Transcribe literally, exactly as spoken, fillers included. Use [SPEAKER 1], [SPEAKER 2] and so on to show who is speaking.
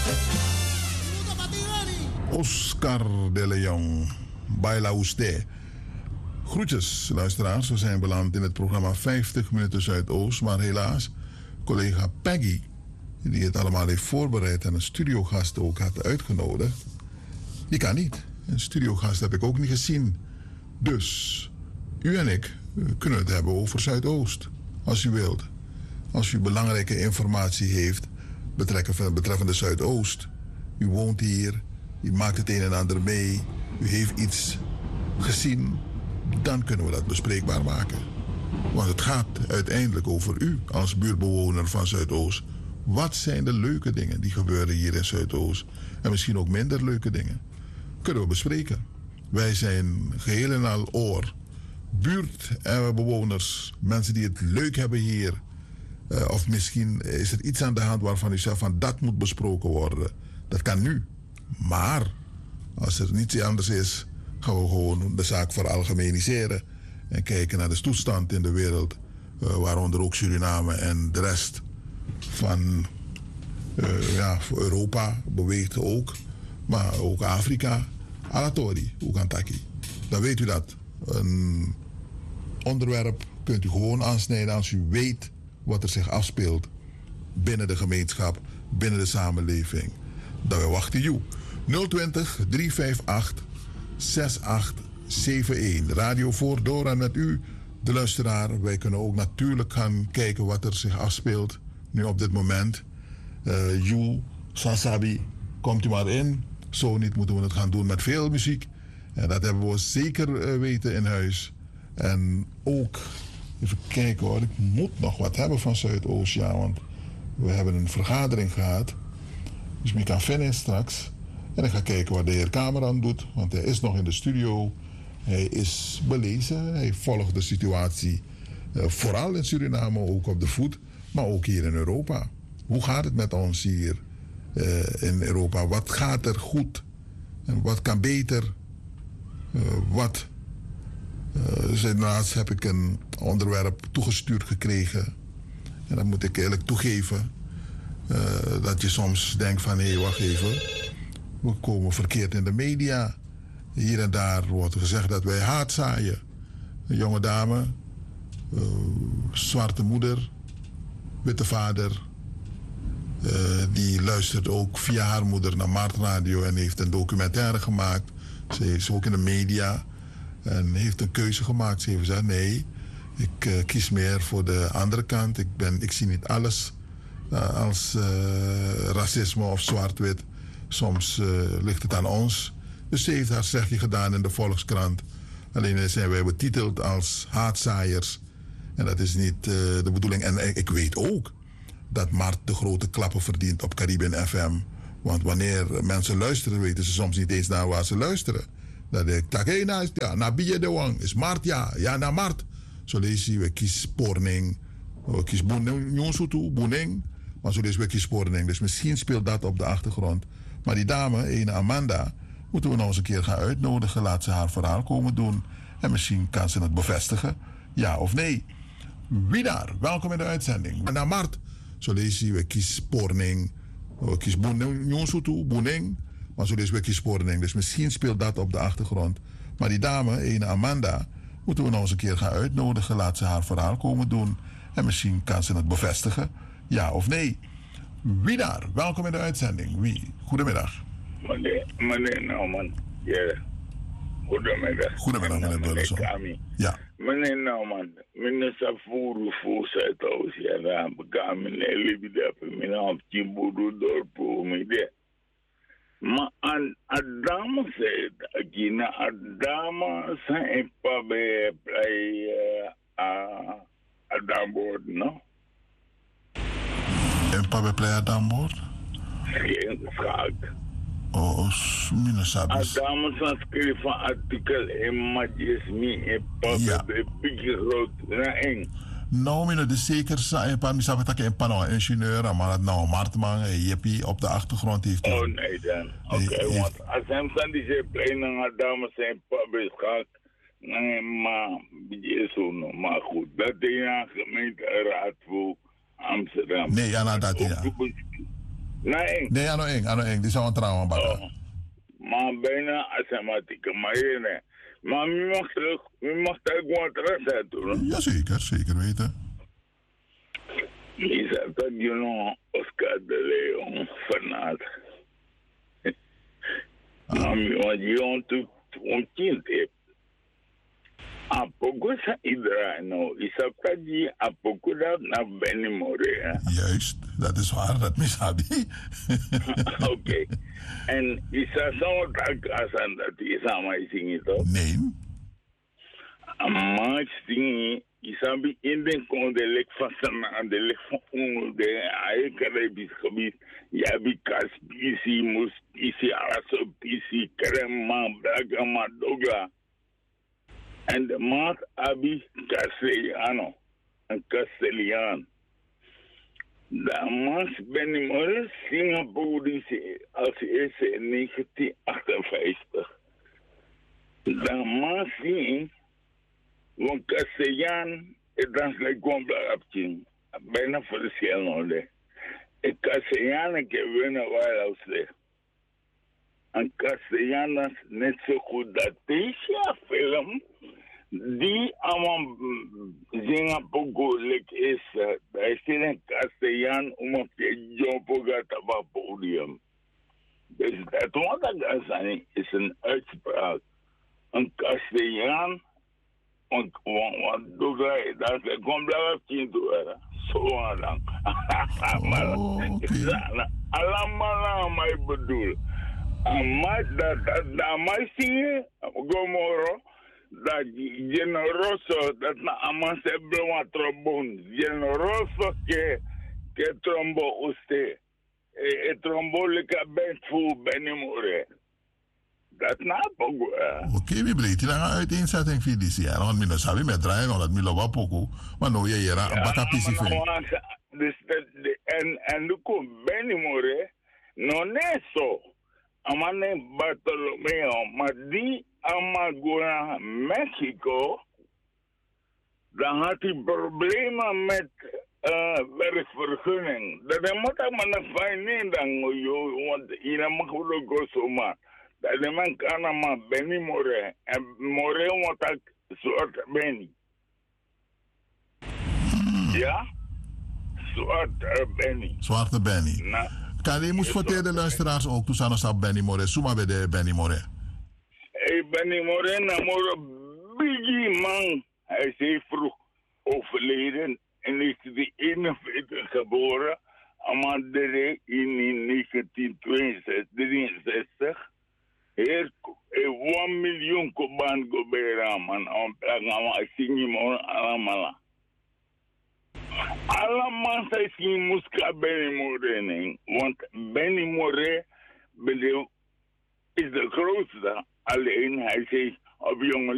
[SPEAKER 1] Oscar de Leon, Baila Usted. Groetjes, luisteraars. We zijn beland in het programma vijftig minuten Zuidoost. Maar helaas, collega Peggy, die het allemaal heeft voorbereid en een studiogast ook had uitgenodigd, die kan niet. Een studiogast heb ik ook niet gezien. Dus, u en ik kunnen het hebben over Zuidoost, als u wilt. Als u belangrijke informatie heeft betreffende, betreffende Zuidoost. U woont hier, u maakt het een en ander mee, u heeft iets gezien, dan kunnen we dat bespreekbaar maken. Want het gaat uiteindelijk over u als buurtbewoner van Zuidoost. Wat zijn de leuke dingen die gebeuren hier in Zuidoost? En misschien ook minder leuke dingen. Kunnen we bespreken. Wij zijn geheel en al oor. Buurtbewoners, mensen die het leuk hebben hier. Uh, of misschien is er iets aan de hand waarvan u zegt van dat moet besproken worden. Dat kan nu. Maar als er niets anders is, gaan we gewoon de zaak veralgemeniseren. En kijken naar de toestand in de wereld. Uh, waaronder ook Suriname en de rest van uh, ja, Europa beweegt ook. Maar ook Afrika. Alatori, Oegantaki. Dan weet u dat. Een onderwerp kunt u gewoon aansnijden als u weet wat er zich afspeelt binnen de gemeenschap, binnen de samenleving. Dan we wachten u. nul twintig, drie vijf acht, zes acht zeven een. Radio voor Dora met u, de luisteraar. Wij kunnen ook natuurlijk gaan kijken wat er zich afspeelt nu op dit moment. Uh, you, Sasabi, komt u maar in. Zo niet moeten we het gaan doen met veel muziek. En dat hebben we zeker uh, weten in huis. En ook, even kijken hoor, ik moet nog wat hebben van Zuidoost, ja, want we hebben een vergadering gehad. Dus ik kan vinden straks. En ik ga kijken wat de heer Kamerand doet, want hij is nog in de studio. Hij is belezen, hij volgt de situatie uh, vooral in Suriname ook op de voet, maar ook hier in Europa. Hoe gaat het met ons hier uh, in Europa? Wat gaat er goed? En wat kan beter? Uh, wat? Uh, laatst heb ik een onderwerp toegestuurd gekregen. En dan moet ik eerlijk toegeven uh, dat je soms denkt van hé, hey, wacht even. We komen verkeerd in de media. Hier en daar wordt gezegd dat wij haat zaaien. Een jonge dame, uh, zwarte moeder, witte vader. Uh, die luistert ook via haar moeder naar Maart Radio en heeft een documentaire gemaakt. Ze is ook in de media en heeft een keuze gemaakt. Ze heeft gezegd nee, ik uh, kies meer voor de andere kant. Ik, ben, ik zie niet alles uh, als uh, racisme of zwart-wit. Soms uh, ligt het aan ons. Dus ze heeft haar zegje gedaan in de Volkskrant. Alleen zijn wij betiteld als haatzaaiers. En dat is niet uh, de bedoeling. En ik weet ook dat Mart de grote klappen verdient op Caribbean F M. Want wanneer mensen luisteren, weten ze soms niet eens naar waar ze luisteren. Dat ik tak, hé, na, ja, na Bije de Wang is Mart, ja, ja, na Mart. Zo lees je, we kiezen Porning, we kiezen Boening, Boening, maar zo lees we kiezen Porning. Dus misschien speelt dat op de achtergrond. Maar die dame, ene Amanda, moeten we nog eens een keer gaan uitnodigen. Laat ze haar verhaal komen doen. En misschien kan ze het bevestigen, ja of nee. Wie daar? Welkom in de uitzending. Na Mart. Zo lees je, we kiezen Porning, we kiezen Boening, Boening, maar zo lees we kiezen Porning. Dus misschien speelt dat op de achtergrond. Maar die dame, ene Amanda, moeten we nog eens een keer gaan uitnodigen. Laat ze haar verhaal komen doen. En misschien kan ze het bevestigen, ja of nee. Wie daar? Welkom in de uitzending. Wie? Goedemiddag.
[SPEAKER 2] Meneer, meneer Nauman. Ja. Goedemiddag.
[SPEAKER 1] Goedemiddag, meneer Bulleson. Ja.
[SPEAKER 2] Meneer Nauman, meneer Safuru voor Zuidoost. Ja, daar bekam meneer Libida. Meneer Hamtjimbodo dorpo mede. Maar aan Adama zei dat je na Adama zijn pa bij play Adamboord, no?
[SPEAKER 1] En pa bij play Adamboord?
[SPEAKER 2] Geen schaak.
[SPEAKER 1] Oh, minusabis.
[SPEAKER 2] Adama zijn schreef van artikel in Majesmi en pa bij Piggy Rood na eng.
[SPEAKER 1] Nou, meneer, de zeker zijn paar misabe dat een pano ingenieur, maar het nou Martman en Jeppie op de achtergrond heeft.
[SPEAKER 2] Oh nee dan. Oké, okay, want als hem zijn die ze pleinen dames zijn pubs gaat, nee, maar die zo nog, maar goed. Dat is een gemeenteraad voor Amsterdam.
[SPEAKER 1] Nee, ja, nou, dat ja.
[SPEAKER 2] Nee.
[SPEAKER 1] Nee, ano eng, ano eng. Die zou een trauma bata.
[SPEAKER 2] Oh. Maar bijna asthmatieke, maar nee. Maar wie mag terug, wie mag daar gewoon terug zijn toen?
[SPEAKER 1] Jazeker, zeker weten.
[SPEAKER 2] Is dat you know Oscar de Leon Fernand? Maar wat je on to ontkind hebt. Apoco sa idra no, isa pa di apoco dat na Benny More.
[SPEAKER 1] Juist, dat is waar, dat misabi.
[SPEAKER 2] Oké. Okay. En isa zo tak asan dat isa mai singi to?
[SPEAKER 1] Nee.
[SPEAKER 2] Maar singi isa bi in den kon de lek fasana aan de lek van on de ai Caribisch gebied. Ja bi kas bisi mus isi araso bisi krema bragama doga. En de maat abi Castellano, een Castelliaan. De maat Benny Morris, Singapore, als eerste in negentien achtenvijftig. De maat zien, want Castelliaan, het is like gewoon blabbertje. Bijna verschillende. En Castelliaan, ik heb winnen waar als zeg. En Castellanos net zo goed dat deze film die allemaal zingen pogoelijk is. Daar is een Castellan om op je job gaat op het podium. Dus dat wat ik zeggen is een uitspraak. Een Castellan, want wat doe je dat? Ik kom daar op je toe. Zo lang. Allemaal maar ik bedoel. Maar dat dat maar zie Gomoro dat generoso dat na amase bloma trombone generoso que que trombo usted e trombo le cabet fu Benny More dat na pogo.
[SPEAKER 1] Oké, we blijven hier aan uiteenzetting voor die jaar, want we sabi met draaien omdat we lopen poco, maar nou je hier aan baka pisife.
[SPEAKER 2] Dus en en nu komt Benny More non è so. Amane Bartolomeo, maar die Amagona Mexico, dan had hij problemen met uh, werkvergunning. Dat moet hij maar naar fijn dan, want hier mag we ook zo maar. Dat de man kan maar Benny More en More moet ik soort Benny. Ja? Zwarte Benny.
[SPEAKER 1] Zwarte Benny. Nou. Kan je moest vertellen de luisteraars ook toen ze aan Benny More, Suma bij de Benny More.
[SPEAKER 2] Hey, Benny More, namoro biggie man. Hij is heel vroeg overleden in negentien eenenveertig geboren. Amadere in negentien drieënzestig. Hier een miljoen koban gobera man. Om plagama sinimon alamala. Allemaal zijn ze moeska Benny More, want Benny More is de grootste. Alleen hij zegt op jonge